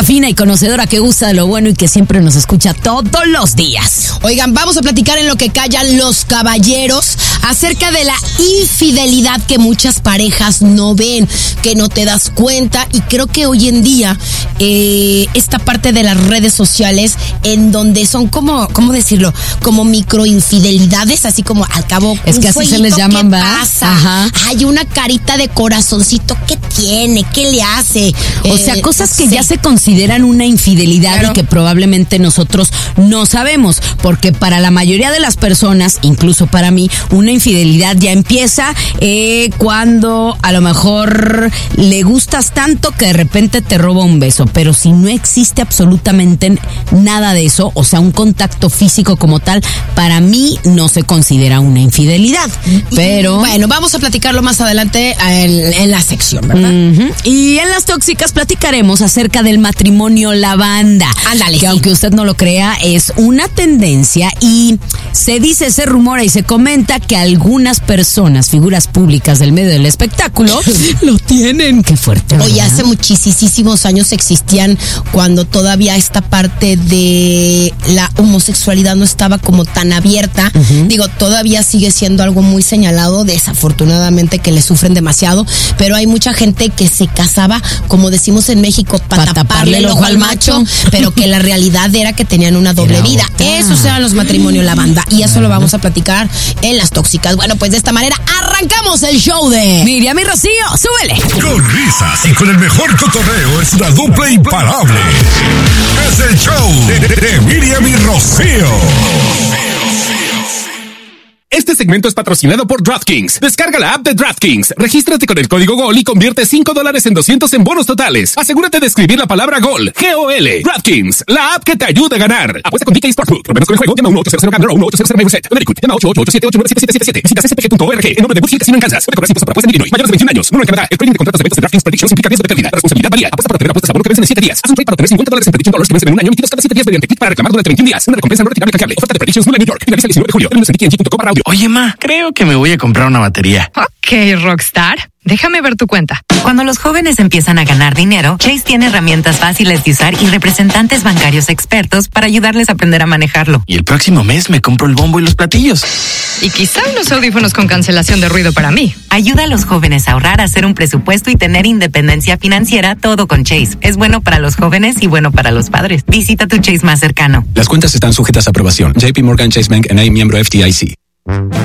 raza fina y conocedora que gusta de lo bueno y que siempre nos escucha todos los días. Oigan, vamos a platicar en lo que callan los caballeros acerca de la infidelidad que muchas parejas no ven, que no te das cuenta, y creo que hoy en día esta parte de las redes sociales en donde son como, ¿cómo decirlo? Como microinfidelidades, así como al cabo es que así se les llaman, ¿qué ¿verdad? pasa? Ajá. Hay una carita de corazoncito, ¿qué tiene? ¿Qué le hace? O sea, cosas que ya se consideran una infidelidad, claro, y que probablemente nosotros no sabemos, porque para la mayoría de las personas, incluso para mí, una infidelidad ya empieza cuando a lo mejor le gustas tanto que de repente te roba un beso, pero si no existe absolutamente nada de eso, o sea, un contacto físico como tal, para mí no se considera una infidelidad. Pero bueno, vamos a platicarlo más adelante en la sección, ¿verdad? Y en las tóxicas platicaremos acerca del matrimonio lavanda. Ándale, que sí, aunque usted no lo crea, es una tendencia y se dice, se rumora y se comenta que algunas personas, figuras públicas del medio del espectáculo, lo tienen. Qué fuerte, ¿verdad? Oye, hace muchísimos años existían, cuando todavía esta parte de la homosexualidad no estaba como tan abierta. Digo, todavía sigue siendo algo muy señalado, desafortunadamente, que le sufren demasiado, pero hay mucha gente que se casaba, como decimos en México, para taparle el ojo al macho, pero que la realidad era que tenían una doble vida. Esos eran los matrimonios lavanda, y eso lo vamos a platicar en las tóxicas. Bueno, pues de esta manera arrancamos el show de Miriam y Rocío. ¡Súbele! Con risas y con el mejor cotorreo es la dupla imparable. Es el show de Miriam y Rocío. Este segmento es patrocinado por DraftKings. Descarga la app de DraftKings, regístrate con el código GOL y convierte $5 en 200 en bonos totales. Asegúrate de escribir la palabra GOL, G-O-L. DraftKings, la app que te ayuda a ganar. Apuesta con DK Sportsbook. Problemas con el juego, llama 1-800-GAMBLER o 1-800-9-RESET. Americut, llama 888-878-9777. Visita cpg.org. En nombre de Bushfield Casino en Kansas. Puede cobrar impuestos por apuesta en Illinois. Mayores de 21 años. Número en Canadá. El trading de contratos de eventos de DraftKings Predictions implica riesgo de pérdida. La responsabilidad varía. Apuesta para obtener apuestas a bono que vencen en 7 días. Haz un trade para obtener $50 en Prediction Dollars que vencen en un año, emitidos cada 7 días mediante click para reclamar durante 21 días. Una recompensa no retirable canjeable. Oferta de Predictions nula en New York. Finaliza el 19 de julio. Términos en DKNG.com/audio. Oye, ma, creo que me voy a comprar una batería. Ok, Rockstar. Déjame ver tu cuenta. Cuando los jóvenes empiezan a ganar dinero, Chase tiene herramientas fáciles de usar y representantes bancarios expertos para ayudarles a aprender a manejarlo. Y el próximo mes me compro el bombo y los platillos. Y quizá unos audífonos con cancelación de ruido para mí. Ayuda a los jóvenes a ahorrar, a hacer un presupuesto y tener independencia financiera, todo con Chase. Es bueno para los jóvenes y bueno para los padres. Visita tu Chase más cercano. Las cuentas están sujetas a aprobación. JP Morgan Chase Bank N.A., miembro FDIC.